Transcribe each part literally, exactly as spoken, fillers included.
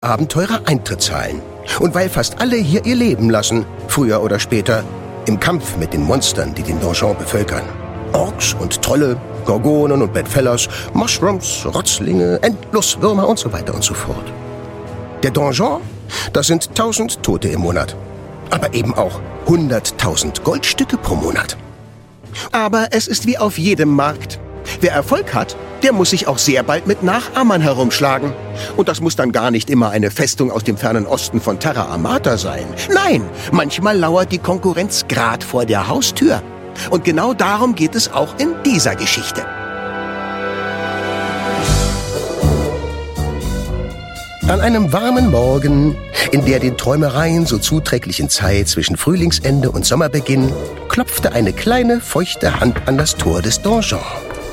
Abenteurer Eintritt zahlen. Und weil fast alle hier ihr Leben lassen, früher oder später, im Kampf mit den Monstern, die den Donjon bevölkern. Orks und Trolle, Gorgonen und Bedfellows, Mushrooms, Rotzlinge, Endloswürmer und so weiter und so fort. Der Donjon, das sind tausend Tote im Monat. Aber eben auch hunderttausend Goldstücke pro Monat. Aber es ist wie auf jedem Markt. Wer Erfolg hat, der muss sich auch sehr bald mit Nachahmern herumschlagen. Und das muss dann gar nicht immer eine Festung aus dem fernen Osten von Terra Amata sein. Nein, manchmal lauert die Konkurrenz grad vor der Haustür. Und genau darum geht es auch in dieser Geschichte. An einem warmen Morgen, in der den Träumereien so zuträglichen Zeit zwischen Frühlingsende und Sommerbeginn, klopfte eine kleine, feuchte Hand an das Tor des Donjon.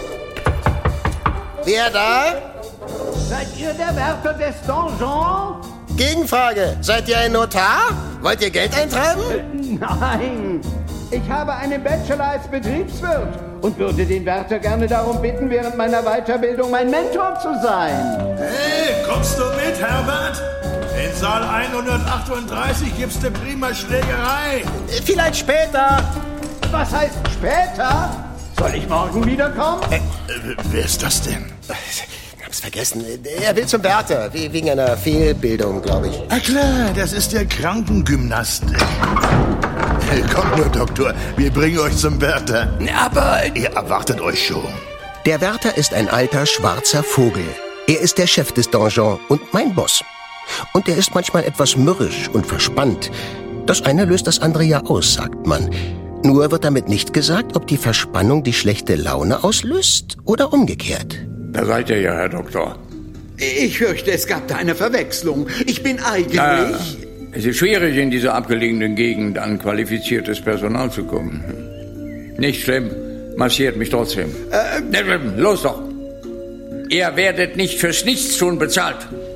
Wer da? Seid ihr der Wärter des Donjon? Gegenfrage. Seid ihr ein Notar? Wollt ihr Geld eintreiben? Äh, nein. Ich habe einen Bachelor als Betriebswirt und würde den Wärter gerne darum bitten, während meiner Weiterbildung mein Mentor zu sein. Hey, kommst du mit, Herbert? In Saal hundertachtunddreißig gibt's eine prima Schlägerei. Vielleicht später. Was heißt später? Soll ich morgen wiederkommen? Äh, äh, wer ist das denn? Ich hab's vergessen. Er will zum Wärter, wegen einer Fehlbildung, glaube ich. Ah klar, das ist der Krankengymnast. Hey, kommt nur, Doktor, wir bringen euch zum Wärter. Aber ihr erwartet euch schon. Der Wärter ist ein alter, schwarzer Vogel. Er ist der Chef des Donjon und mein Boss. Und er ist manchmal etwas mürrisch und verspannt. Das eine löst das andere ja aus, sagt man. Nur wird damit nicht gesagt, ob die Verspannung die schlechte Laune auslöst oder umgekehrt. Da seid ihr ja, Herr Doktor. Ich fürchte, es gab da eine Verwechslung. Ich bin eigentlich... Äh, es ist schwierig, in dieser abgelegenen Gegend an qualifiziertes Personal zu kommen. Nicht schlimm, massiert mich trotzdem. Äh, Los doch. Ihr werdet nicht fürs Nichtstun bezahlt.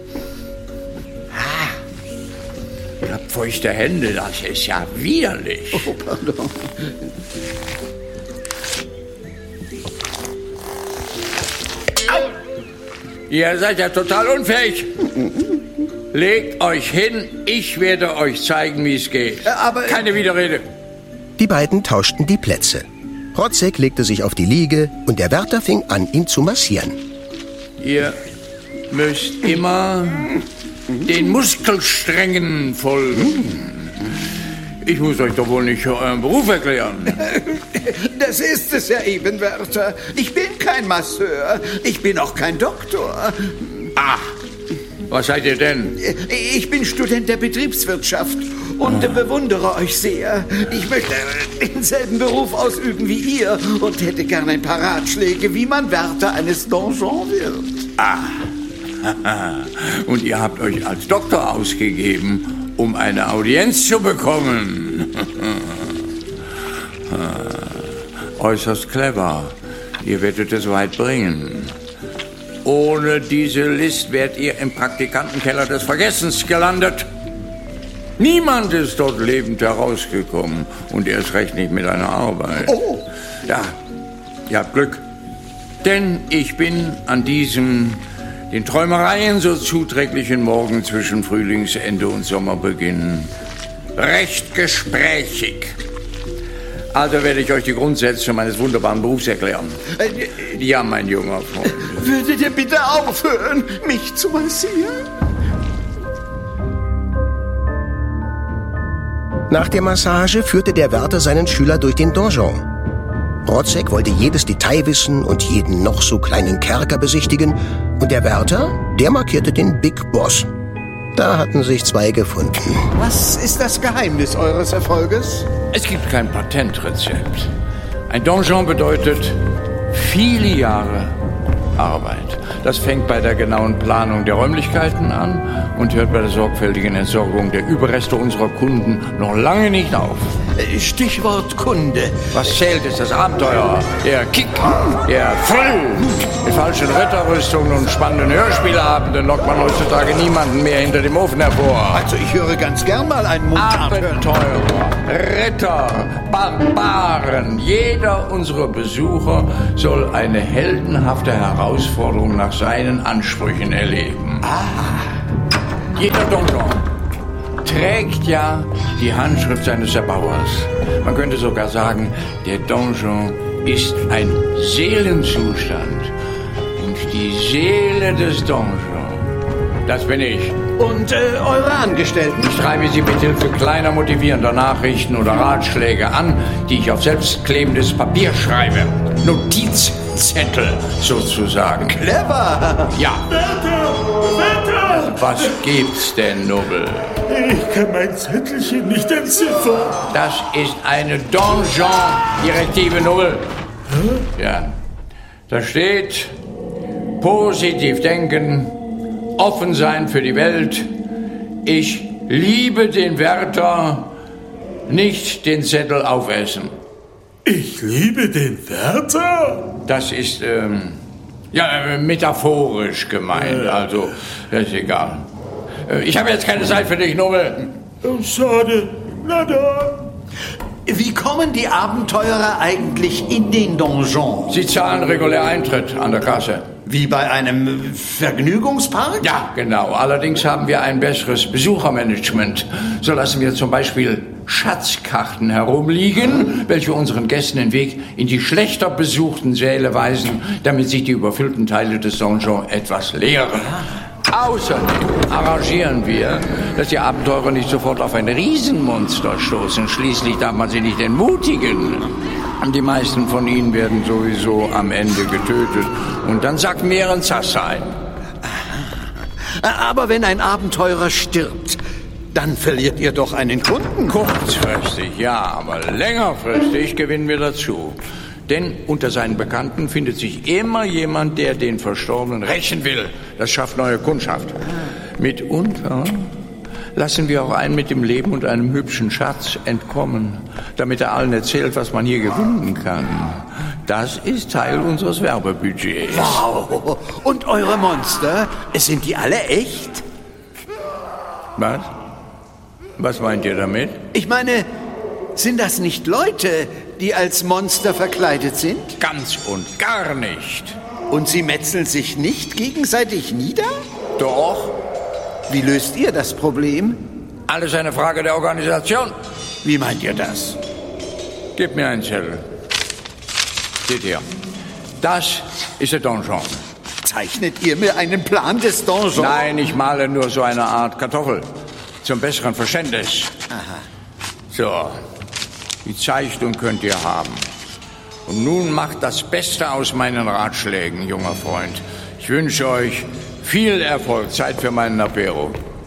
Ah, ihr habt feuchte Hände, das ist ja widerlich. Oh, pardon. Ihr seid ja total unfähig. Legt euch hin, ich werde euch zeigen, wie es geht. Aber keine Widerrede. Die beiden tauschten die Plätze. Rotzek legte sich auf die Liege und der Wärter fing an, ihn zu massieren. Ihr müsst immer den Muskelsträngen folgen. Ich muss euch doch wohl nicht euren Beruf erklären. Das ist es ja eben, Wärter. Ich bin kein Masseur. Ich bin auch kein Doktor. Ach, was seid ihr denn? Ich bin Student der Betriebswirtschaft und oh. bewundere euch sehr. Ich möchte denselben Beruf ausüben wie ihr und hätte gern ein paar Ratschläge, wie man Wärter eines Donjon wird. Ah, und ihr habt euch als Doktor ausgegeben, um eine Audienz zu bekommen. Äußerst clever. Ihr werdet es weit bringen. Ohne diese List wärt ihr im Praktikantenkeller des Vergessens gelandet. Niemand ist dort lebend herausgekommen und erst recht nicht mit einer Arbeit. Oh. Ja, ihr habt Glück. Denn ich bin an diesem, den Träumereien so zuträglichen Morgen zwischen Frühlingsende und Sommerbeginn recht gesprächig. Also werde ich euch die Grundsätze meines wunderbaren Berufs erklären. Ja, mein junger Freund. Würdet ihr bitte aufhören, mich zu massieren? Nach der Massage führte der Wärter seinen Schüler durch den Donjon. Rotzek wollte jedes Detail wissen und jeden noch so kleinen Kerker besichtigen. Und der Wärter, der markierte den Big Boss. Da hatten sich zwei gefunden. Was ist das Geheimnis eures Erfolges? Es gibt kein Patentrezept. Ein Donjon bedeutet viele Jahre Arbeit. Das fängt bei der genauen Planung der Räumlichkeiten an und hört bei der sorgfältigen Entsorgung der Überreste unserer Kunden noch lange nicht auf. Stichwort Kunde. Was zählt, ist das Abenteuer, der Kick, der Thrill. Mit falschen Ritterrüstungen und spannenden Hörspielabenden lockt man heutzutage niemanden mehr hinter dem Ofen hervor. Also ich höre ganz gern mal einen Mundart hören. Abenteurer, Ritter, Barbaren. Jeder unserer Besucher soll eine heldenhafte Herausforderung nach seinen Ansprüchen erleben. Ah. Jeder Donjon trägt ja die Handschrift seines Erbauers. Man könnte sogar sagen, der Donjon ist ein Seelenzustand. Und die Seele des Donjon, das bin ich. Und äh, eure Angestellten? Ich treibe sie mit Hilfe kleiner motivierender Nachrichten oder Ratschläge an, die ich auf selbstklebendes Papier schreibe. Notizzettel sozusagen. Clever! Ja. Wärter! Wärter! Was gibt's denn, Nobel? Ich kann mein Zettelchen nicht entziffern. Das ist eine Donjon-Direktive, Nobel. Hm? Ja. Da steht, positiv denken, offen sein für die Welt. Ich liebe den Wärter, nicht den Zettel aufessen. Ich liebe den Wärter? Das ist, ähm, ja, metaphorisch gemeint, also, das ist egal. Ich habe jetzt keine Zeit für dich, Nobel. Oh, schade. Na dann. Wie kommen die Abenteurer eigentlich in den Donjon? Sie zahlen regulär Eintritt an der Kasse. Wie bei einem Vergnügungspark? Ja, genau. Allerdings haben wir ein besseres Besuchermanagement. So lassen wir zum Beispiel Schatzkarten herumliegen, welche unseren Gästen den Weg in die schlechter besuchten Säle weisen, damit sich die überfüllten Teile des Donjon etwas leeren. Außerdem arrangieren wir, dass die Abenteurer nicht sofort auf ein Riesenmonster stoßen. Schließlich darf man sie nicht entmutigen. Die meisten von ihnen werden sowieso am Ende getötet. Und dann sagt mir ein Zass ein. Aber wenn ein Abenteurer stirbt, dann verliert ihr doch einen Kunden. Kurzfristig, ja, aber längerfristig gewinnen wir dazu. Denn unter seinen Bekannten findet sich immer jemand, der den Verstorbenen rächen will. Das schafft neue Kundschaft. Mitunter lassen wir auch einen mit dem Leben und einem hübschen Schatz entkommen, damit er allen erzählt, was man hier gewinnen kann. Das ist Teil unseres Werbebudgets. Wow! Und eure Monster, sind die alle echt? Was? Was meint ihr damit? Ich meine, sind das nicht Leute, die als Monster verkleidet sind? Ganz und gar nicht. Und sie metzeln sich nicht gegenseitig nieder? Doch. Wie löst ihr das Problem? Alles eine Frage der Organisation. Wie meint ihr das? Gib mir einen Zettel. Seht ihr, das ist der Donjon. Zeichnet ihr mir einen Plan des Donjons? Nein, ich male nur so eine Art Kartoffel. Zum besseren Verständnis. Aha. So, die Zeichnung könnt ihr haben. Und nun macht das Beste aus meinen Ratschlägen, junger Freund. Ich wünsche euch viel Erfolg. Zeit für meinen Apero.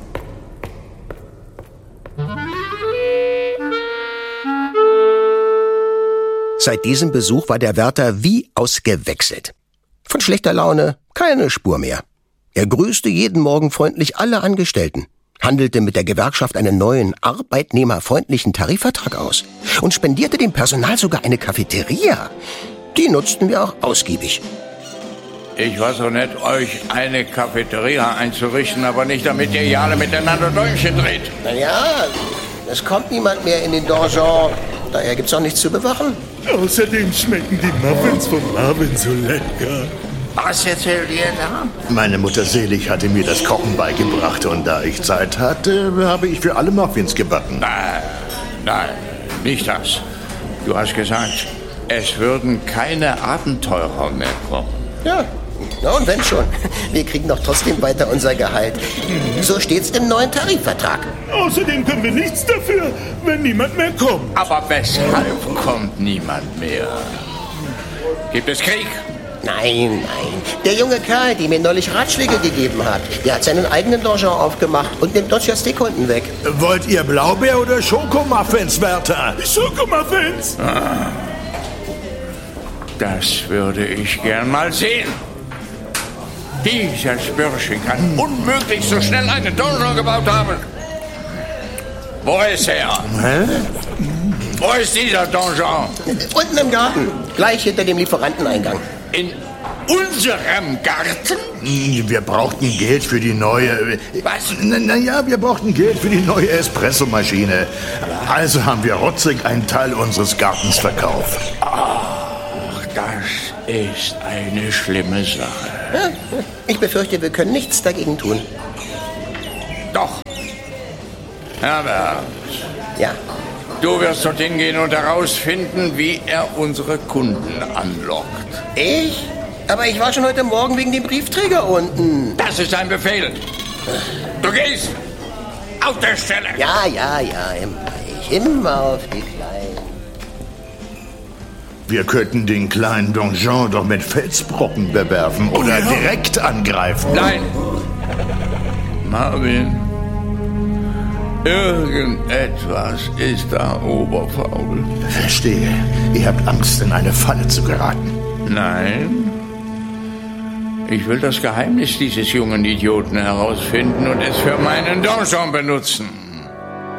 Seit diesem Besuch war der Wärter wie ausgewechselt. Von schlechter Laune keine Spur mehr. Er grüßte jeden Morgen freundlich alle Angestellten, handelte mit der Gewerkschaft einen neuen, arbeitnehmerfreundlichen Tarifvertrag aus und spendierte dem Personal sogar eine Cafeteria. Die nutzten wir auch ausgiebig. Ich war so nett, euch eine Cafeteria einzurichten, aber nicht, damit ihr hier alle miteinander Däumchen dreht. Naja, es kommt niemand mehr in den Donjon. Daher gibt's auch nichts zu bewachen. Außerdem schmecken die Muffins von Marvin so lecker. Was erzählt ihr da? Meine Mutter Selig hatte mir das Kochen beigebracht und da ich Zeit hatte, habe ich für alle Muffins gebacken. Nein, nein, nicht das. Du hast gesagt, es würden keine Abenteurer mehr kommen. Ja, na und wenn schon. Wir kriegen doch trotzdem weiter unser Gehalt. So steht's im neuen Tarifvertrag. Außerdem können wir nichts dafür, wenn niemand mehr kommt. Aber weshalb kommt niemand mehr? Gibt es Krieg? Nein, nein. Der junge Kerl, der mir neulich Ratschläge gegeben hat, der hat seinen eigenen Donjon aufgemacht und nimmt uns ja Steakkunden weg. Wollt ihr Blaubeer- oder Schokomuffins, Wärter? Schokomuffins! Ah, das würde ich gern mal sehen. Dieser Spürchen kann unmöglich so schnell einen Donjon gebaut haben. Wo ist er? Hä? Wo ist dieser Donjon? Unten im Garten, gleich hinter dem Lieferanteneingang. In unserem Garten? Wir brauchten Geld für die neue... Was? Naja, wir brauchten Geld für die neue Espressomaschine. Also haben wir rotzig einen Teil unseres Gartens verkauft. Ach, das ist eine schlimme Sache. Ja, ich befürchte, wir können nichts dagegen tun. Doch. Herbert. Ja. Du wirst dorthin gehen und herausfinden, wie er unsere Kunden anlockt. Ich? Aber ich war schon heute Morgen wegen dem Briefträger unten. Das ist ein Befehl. Du gehst. Auf der Stelle. Ja, ja, ja, immer. Ich immer auf die Kleinen. Wir könnten den kleinen Donjon doch mit Felsbrocken bewerfen oder ja. direkt angreifen. Nein. Marvin. Irgendetwas ist da oberfaul. Verstehe. Ihr habt Angst, in eine Falle zu geraten. Nein. Ich will das Geheimnis dieses jungen Idioten herausfinden und es für meinen Donjon benutzen.